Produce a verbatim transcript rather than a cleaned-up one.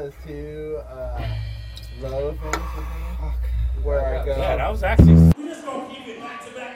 those two uh, row things with me. Where I go. Yeah, that was actually. We just gonna keep it back to back.